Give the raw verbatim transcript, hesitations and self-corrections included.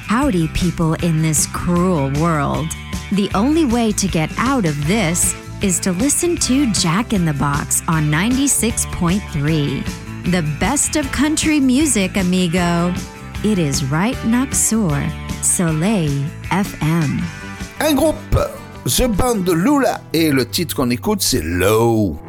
Howdy, people in this cruel world. The only way to get out of this is to listen to Jack in the Box on ninety-six point three. The best of country music, amigo. It is right next door. Soleil F M. Un groupe, The Band de Lula, et le titre qu'on écoute, c'est Low.